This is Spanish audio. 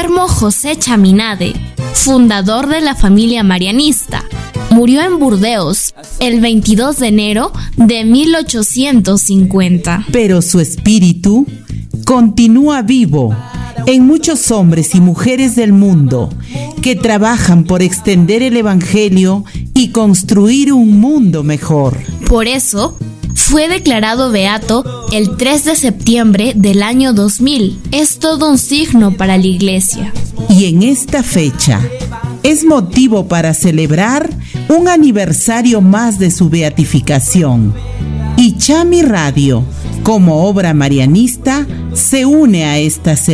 Guillermo José Chaminade, fundador de la familia marianista, murió en Burdeos el 22 de enero de 1850. Pero su espíritu continúa vivo en muchos hombres y mujeres del mundo que trabajan por extender el Evangelio y construir un mundo mejor. Por eso, fue declarado beato el 3 de septiembre del año 2000. Es todo un signo para la Iglesia. Y en esta fecha es motivo para celebrar un aniversario más de su beatificación. Y Chami Radio, como obra marianista, se une a esta celebración.